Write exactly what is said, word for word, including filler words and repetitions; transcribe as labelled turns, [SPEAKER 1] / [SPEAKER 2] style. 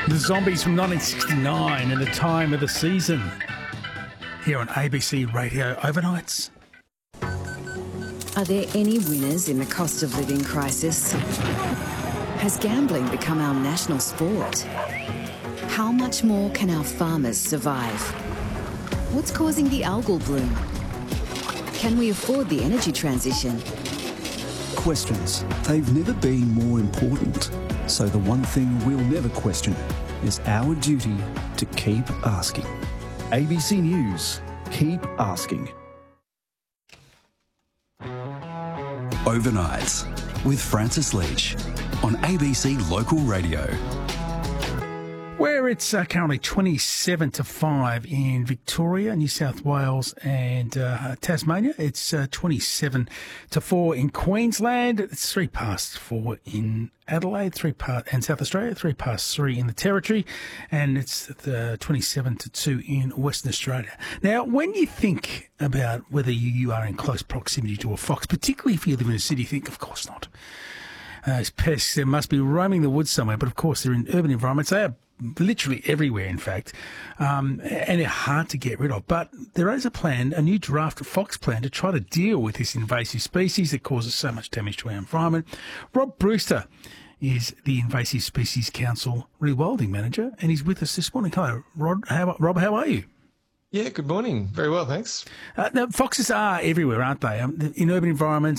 [SPEAKER 1] The Zombies from nineteen sixty-nine and the time of the season here on A B C Radio Overnights.
[SPEAKER 2] Are there any winners in the cost of living crisis? Has gambling become our national sport? How much more can our farmers survive? What's causing the algal bloom? Can we afford the energy transition?
[SPEAKER 3] Questions. They've never been more important. So the one thing we'll never question is our duty to keep asking. A B C News. Keep asking.
[SPEAKER 4] Overnights with Francis Leach on A B C Local Radio.
[SPEAKER 1] Where it's uh, currently twenty-seven to five in Victoria, New South Wales and uh, Tasmania. It's uh, twenty-seven to four in Queensland. It's three past four in Adelaide, three past, and South Australia, three past three in the Territory, and it's the twenty-seven to two in Western Australia. Now, when you think about whether you, you are in close proximity to a fox, particularly if you live in a city, you think, of course not. Uh, those pests, they must be roaming the woods somewhere, but of course they're in urban environments. They are literally everywhere, in fact, um, and they're hard to get rid of. But there is a plan, a new draft fox plan, to try to deal with this invasive species that causes so much damage to our environment. Rob Brewster is the Invasive Species Council Rewilding Manager, and he's with us this morning. Hello, Rod. How, Rob, how are you?
[SPEAKER 5] Yeah, good morning. Very well, thanks.
[SPEAKER 1] Uh, now, foxes are everywhere, aren't they? Um, in urban environments,